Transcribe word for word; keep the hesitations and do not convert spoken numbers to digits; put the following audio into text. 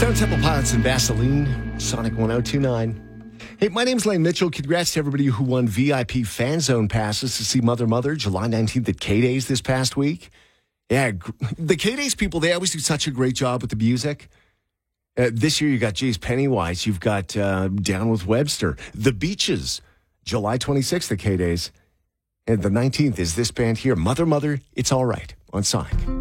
Stone Temple Pilots and Vaseline, Sonic one oh two nine. Hey, my name's Lane Mitchell. Congrats to everybody who won V I P Fan Zone passes to see Mother Mother July nineteenth at K-Days this past week. Yeah, the K-Days people, they always do such a great job with the music. Uh, this year you got, geez, Pennywise. You've got uh, Down with Webster. The Beaches, July twenty-sixth at K-Days. And the nineteenth is this band here, Mother Mother, It's All Right, on Sonic.